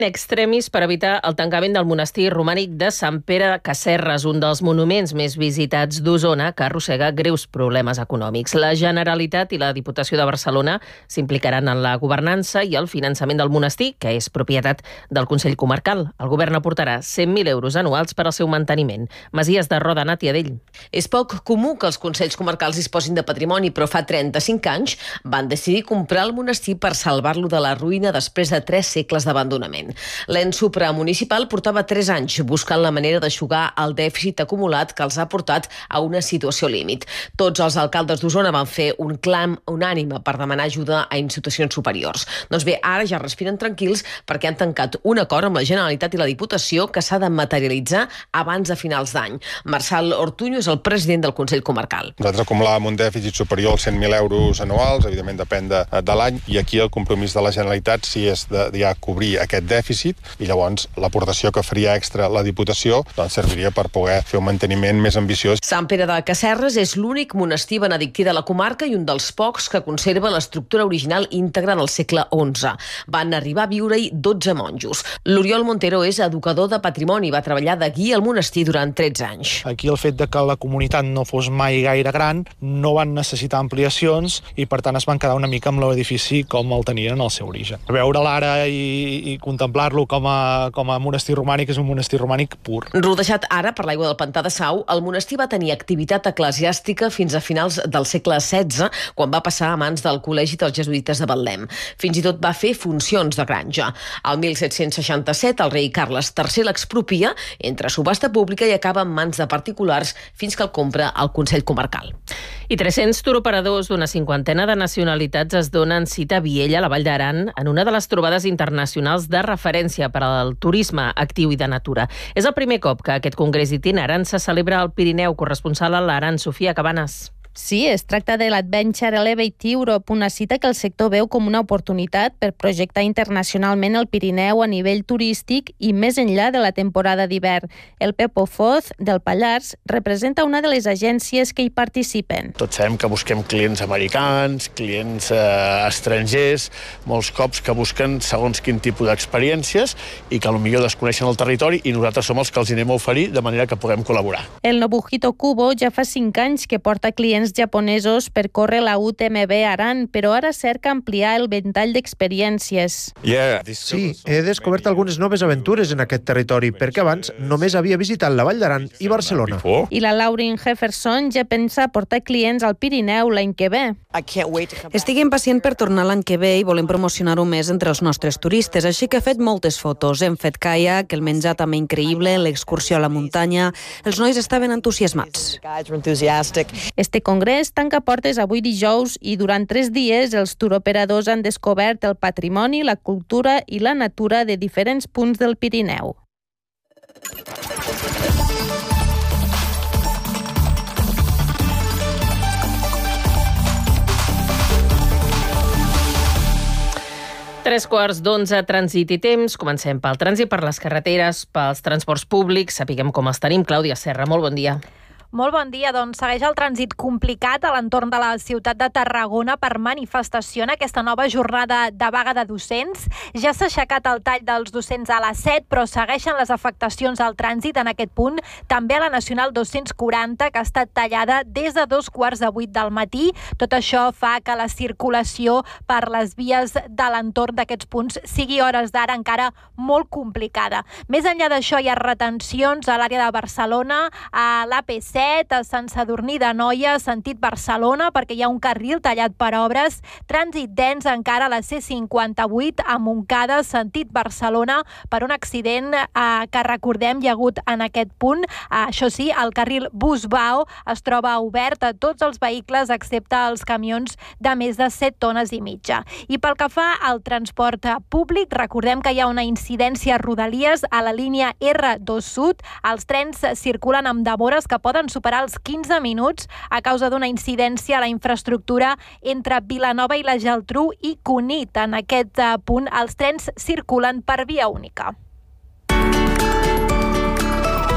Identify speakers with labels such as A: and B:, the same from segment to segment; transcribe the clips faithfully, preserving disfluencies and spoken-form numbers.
A: Extremis per evitar el tancament del monestir romànic de Sant Pere de Casserres, un dels monuments més visitats d'Osona que arrossega greus problemes econòmics. La Generalitat i la Diputació de Barcelona s'implicaran en la governança i el finançament del monestir, que és propietat del Consell Comarcal. El govern aportarà cent mil euros anuals per al seu manteniment. Masies de Roda, Nàtia Dell.
B: És poc comú que els Consells Comarcals disposin de patrimoni, però fa trenta-cinc anys van decidir comprar el monestir per salvar-lo de la ruïna després de tres segles d'abandonament. L'ens supramunicipal portava tres anys buscant la manera d'eixugar el dèficit acumulat que els ha portat a una situació límit. Tots els alcaldes d'Osona van fer un clam unànime per demanar ajuda a institucions superiors. Doncs bé, ara ja respiren tranquils perquè han tancat un acord amb la Generalitat i la Diputació que s'ha de materialitzar abans de finals d'any. Marçal Ortuño és el president del Consell Comarcal.
C: Nosaltres acumulàvem un dèficit superior als cent mil euros anuals, evidentment depèn de, de l'any, i aquí el compromís de la Generalitat sí és de, de ja cobrir aquest dèficit, i llavors l'aportació que faria extra la Diputació doncs serviria per poder fer un manteniment més ambiciós.
B: Sant Pere de Casserres és l'únic monestir benedictí de la comarca i un dels pocs que conserva l'estructura original íntegra del segle onze. Van arribar a viure-hi dotze monjos. L'Oriol Montero és educador de patrimoni i va treballar de guia al monestir durant tretze anys.
D: Aquí el fet de que la comunitat no fos mai gaire gran, no van necessitar ampliacions i per tant es van quedar una mica amb l'edifici com el tenien en el seu origen. Veure l'ara i, i contemplar-lo com a, com a monestir romànic és un monestir romànic pur.
B: Rodejat ara per l'aigua del pantà de Sau, el monestir va tenir activitat eclesiàstica fins a finals del segle setze, quan va passar a mans del Col·legi dels Jesuïtes de Betlem. Fins i tot va fer funcions de granja. Al mil set-cents seixanta-set, el rei Carles tercer l'expropia, entra a subhasta pública i acaba en mans de particulars fins que el compra el Consell Comarcal.
A: I tres-cents turoperadors d'una cinquantena de nacionalitats es donen cita a Viella, a la Vall d'Aran, en una de les trobades internacionals de referència per al turisme actiu i de natura. És el primer cop que aquest congrés itinerant se celebra al Pirineu. Corresponsal a l'Aran, Sofia Cabanes.
E: Sí, es tracta de l'Adventure Elevate Europe, una cita que el sector veu com una oportunitat per projectar internacionalment el Pirineu a nivell turístic i més enllà de la temporada d'hivern. El Pepo Foz, del Pallars, representa una de les agències que hi participen.
F: Tots sabem que busquem clients americans, clients eh, estrangers, molts cops que busquen segons quin tipus d'experiències i que potser desconeixen el territori i nosaltres som els que els anem a oferir de manera que puguem col·laborar.
E: El Nobuhito Kubo ja fa cinc anys que porta clients japonesos per córrer la U T M B Aran, però ara cerca ampliar el ventall d'experiències.
G: Sí, he descobert algunes noves aventures en aquest territori, perquè abans només havia visitat la Vall d'Aran i Barcelona.
E: I la Lauren Jefferson ja pensa portar clients al Pirineu l'any que ve.
H: Estic impacient per tornar l'any que ve i volem promocionar-ho més entre els nostres turistes, així que he fet moltes fotos. Hem fet caiac, el menjar també increïble, l'excursió a la muntanya. Els nois estaven entusiasmats.
E: Este congrés tanca portes avui dijous i durant tres dies els turoperadors han descobert el patrimoni, la cultura i la natura de diferents punts del Pirineu.
A: Tres quarts d'onze, trànsit i temps. Comencem pel trànsit per les carreteres, pels transports públics. Sapiguem com els tenim. Clàudia Serra, molt bon dia.
I: Molt bon dia, doncs segueix el trànsit complicat a l'entorn de la ciutat de Tarragona per manifestació en aquesta nova jornada de vaga de docents. Ja s'ha aixecat el tall dels docents a les set, però segueixen les afectacions al trànsit en aquest punt, també a la Nacional dos-cents quaranta, que ha estat tallada des de dos quarts de vuit del matí. Tot això fa que la circulació per les vies de l'entorn d'aquests punts sigui a hores d'ara encara molt complicada. Més enllà d'això, hi ha retencions a l'àrea de Barcelona, a l'A P set, a Sant Sadurní d'Anoia, sentit Barcelona, perquè hi ha un carril tallat per obres. Trànsit dens encara a la C cinquanta-vuit a Montcada, sentit Barcelona, per un accident eh, que recordem hi ha hagut en aquest punt. Eh, això sí, el carril Busbao es troba obert a tots els vehicles excepte els camions de més de set tones i mitja. I pel que fa al transport públic, recordem que hi ha una incidència a Rodalies a la línia R dos Sud. Els trens circulen amb demores que poden superar els quinze minuts a causa d'una incidència a la infraestructura entre Vilanova i la Geltrú i Cunit. En aquest punt, els trens circulen per via única.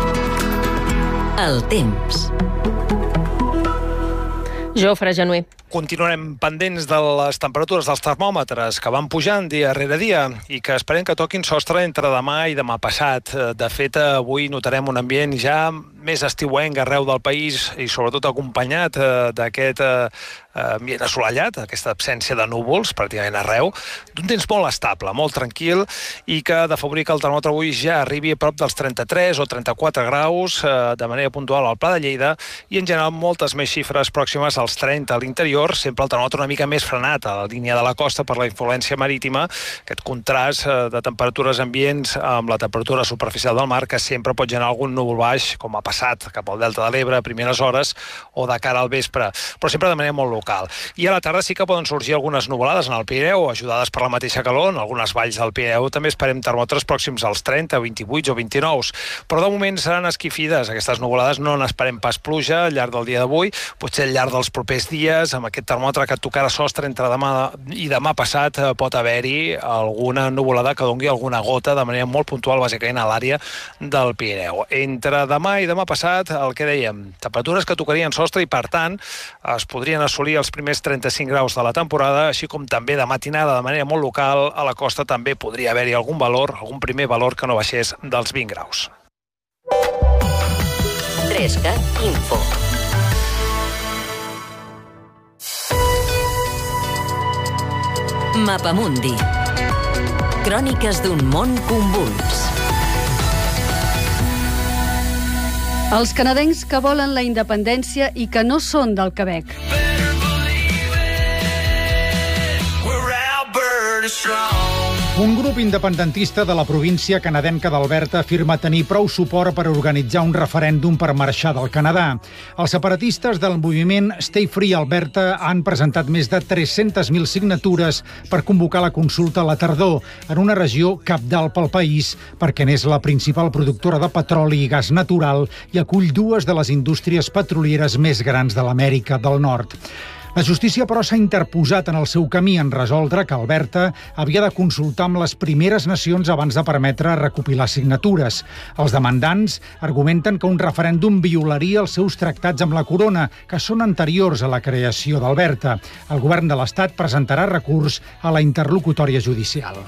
J: El temps.
A: Jofre Genuer.
J: Continuarem pendents de les temperatures dels termòmetres que van pujant dia rere dia i que esperem que toquin sostre entre demà i demà passat. De fet, avui notarem un ambient ja més estiuenc arreu del país i sobretot acompanyat d'aquest ambient assolellat, aquesta absència de núvols pràcticament arreu, d'un temps molt estable, molt tranquil i que ha d'afavorir que el termòmetre avui ja arribi a prop dels trenta-tres o trenta-quatre graus de manera puntual al Pla de Lleida i en general moltes més xifres pròximes als trenta a l'interior, sempre el termòmetre una mica més frenat a la línia de la costa per la influència marítima, aquest contrast de temperatures ambients amb la temperatura superficial del mar que sempre pot generar algun núvol baix, com ha passat cap al Delta de l'Ebre a primeres hores o de cara al vespre, però sempre de manera molt local. I a la tarda sí que poden sorgir algunes nuvolades en el Pirineu, ajudades per la mateixa calor. En algunes valls del Pirineu també esperem termòmetres pròxims als trenta, vint-i-vuit o vint-i-nou, però de moment seran esquifides. Aquestes nuvolades no n'esperem pas pluja al llarg del dia d'avui, potser al llarg dels propers dies, amb aquest termòmetre que tocarà sostre entre demà i demà passat pot haver-hi alguna nuvolada que doni alguna gota de manera molt puntual, bàsicament a l'àrea del Pirineu. Entre demà i demà passat, el que dèiem, temperatures que tocarien sostre i, per tant, es podrien assolir els primers trenta-cinc graus de la temporada, així com també de matinada de manera molt local, a la costa també podria haver-hi algun valor, algun primer valor que no baixés dels vint graus.
K: Trescat Info. Mapamundi. Cròniques d'un món convuls.
L: Els canadencs que volen la independència i que no són del Quebec.
M: Un grup independentista de la província canadenca d'Alberta afirma tenir prou suport per organitzar un referèndum per marxar del Canadà. Els separatistes del moviment Stay Free Alberta han presentat més de tres-centes mil signatures per convocar la consulta a la tardor en una regió cabdal pel país, perquè n'és la principal productora de petroli i gas natural i acull dues de les indústries petrolieres més grans de l'Amèrica del Nord. La justícia, però, s'ha interposat en el seu camí en resoldre que Alberta havia de consultar amb les primeres nacions abans de permetre recopilar signatures. Els demandants argumenten que un referèndum violaria els seus tractats amb la corona, que són anteriors a la creació d'Alberta. El govern de l'Estat presentarà recurs a la interlocutòria judicial.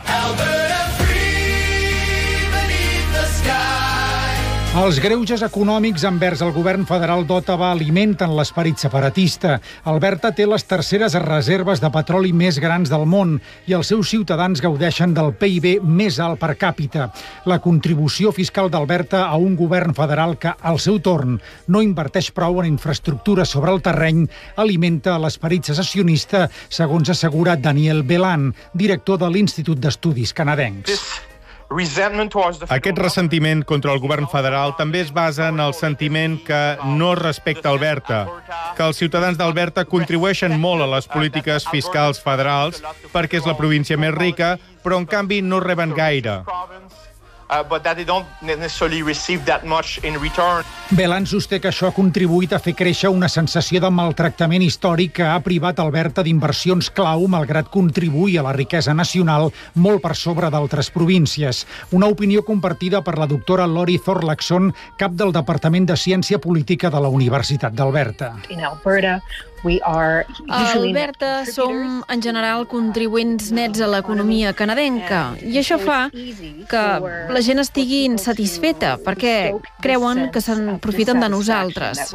M: Els greuges econòmics envers el govern federal d'Ottawa alimenten l'esperit separatista. Alberta té les terceres reserves de petroli més grans del món i els seus ciutadans gaudeixen del P I B més alt per càpita. La contribució fiscal d'Alberta a un govern federal que, al seu torn, no inverteix prou en infraestructures sobre el terreny alimenta l'esperit secessionista, segons assegura Daniel Belan, director de l'Institut d'Estudis Canadencs.
N: Aquest ressentiment contra el govern federal també es basa en el sentiment que no es respecta Alberta, que els ciutadans d'Alberta contribueixen molt a les polítiques fiscals federals perquè és la província més rica, però en canvi no reben gaire.
M: Belan sosté que això ha contribuït a fer créixer una sensació de maltractament històric que ha privat Alberta d'inversions clau malgrat contribuir a la riquesa nacional molt per sobre d'altres províncies. Una opinió compartida per la doctora Lori Thorlaxon, cap del Departament de Ciència Política de la Universitat d'Alberta.
O: A Alberta som, en general, contribuents nets a l'economia canadenca i això fa que la gent estigui insatisfeta perquè creuen que se'n profiten de nosaltres.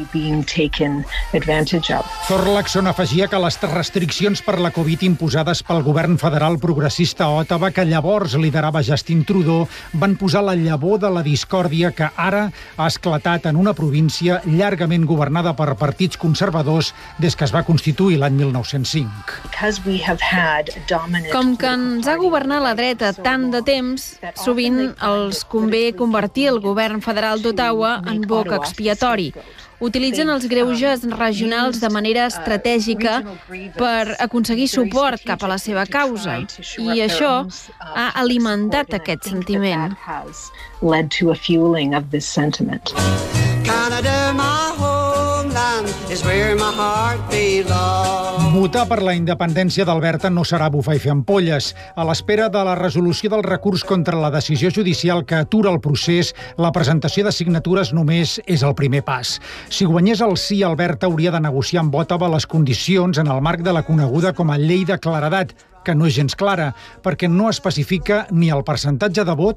M: Thorlaxon afegia que les restriccions per la Covid imposades pel govern federal progressista a Ottawa, que llavors liderava Justin Trudeau, van posar la llavor de la discòrdia que ara ha esclatat en una província llargament governada per partits conservadors des que es va constituir l'any mil nou-cents cinc.
O: Com que ens ha governat la dreta tant de temps, sovint els convé convertir el govern federal d'Ottawa en boc expiatori. Utilitzen els greuges regionals de manera estratègica per aconseguir suport cap a la seva causa. I això ha alimentat aquest sentiment.
P: Canada, my homeland.
M: Votar per la independència d'Alberta no serà bufar i fer ampolles. A l'espera de la resolució del recurs contra la decisió judicial que atura el procés, la presentació de signatures només és el primer pas. Si guanyés el sí, Alberta hauria de negociar amb Ottawa les condicions en el marc de la coneguda com a llei de claredat, que no és gens clara, perquè no especifica ni el percentatge de vot